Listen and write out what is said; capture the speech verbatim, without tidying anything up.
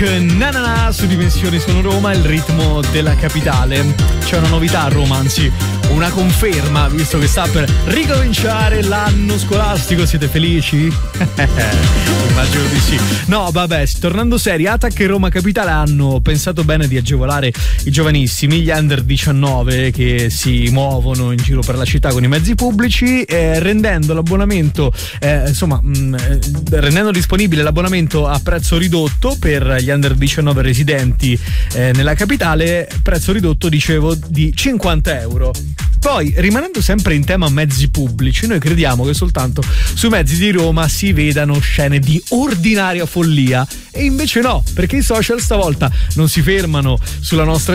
Nanana su Dimensioni sono Roma, il ritmo della capitale. C'è una novità a Roma, anzi una conferma, visto che sta per ricominciare l'anno scolastico. Siete felici? Immagino di sì. No, vabbè, tornando seri, Atac e Roma Capitale hanno pensato bene di agevolare i giovanissimi, gli under diciannove che si muovono in giro per la città con i mezzi pubblici, eh, rendendo l'abbonamento eh, insomma mh, rendendo disponibile l'abbonamento a prezzo ridotto per gli under diciannove residenti eh, nella capitale, prezzo ridotto, dicevo, di cinquanta euro. Poi, rimanendo sempre in tema mezzi pubblici, noi crediamo che soltanto sui mezzi di Roma si vedano scene di ordinaria follia, e invece no, perché i social stavolta non si fermano sulla nostra